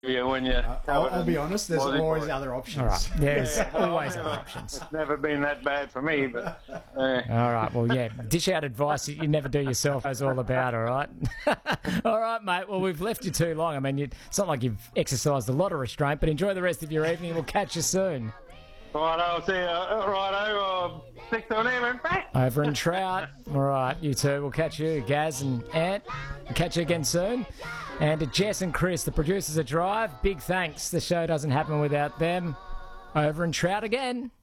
you when you. I'll be honest, there's Aussie always boy. other options. All right, there's always Yeah, other options. It's never been that bad for me, but. All right, well, yeah, dish out advice that you never do yourself is all about, all right? All right, mate, well, we've left you too long. I mean, it's not like you've exercised a lot of restraint, but enjoy the rest of your evening. We'll catch you soon. Right, I'll see you. Righto, 6 to 11. Over in Trout. All right, you two. We'll catch you, Gaz and Ant. We'll catch you again soon. And to Jess and Chris, the producers of Drive, big thanks. The show doesn't happen without them. Over in Trout again.